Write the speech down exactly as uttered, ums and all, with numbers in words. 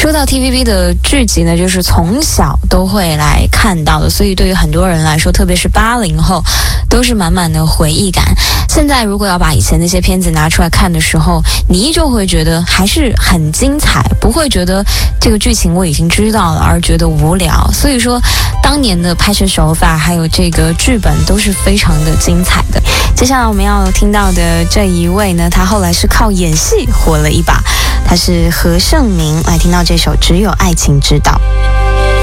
说到 T V B 的剧集呢，就是从小都会来看到的，所以对于很多人来说，特别是八零后，都是满满的回忆感。现在如果要把以前那些片子拿出来看的时候，你依旧会觉得还是很精彩，不会觉得这个剧情我已经知道了而觉得无聊。所以说当年的拍摄手法还有这个剧本都是非常的精彩的。接下来我们要听到的这一位呢，他后来是靠演戏火了一把，他是何晟铭。来听到这首《只有爱情知道》。